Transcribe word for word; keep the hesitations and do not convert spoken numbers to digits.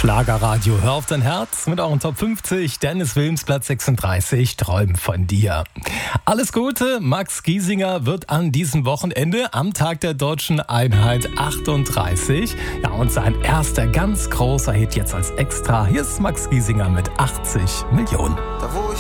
Schlagerradio, hör auf dein Herz mit euren Top fünfzig. Dennis Wilms, Platz sechsunddreißig, Träum von dir. Alles Gute, Max Giesinger wird an diesem Wochenende am Tag der Deutschen Einheit achtunddreißig. Ja, und sein erster ganz großer Hit jetzt als Extra. Hier ist Max Giesinger mit achtzig Millionen.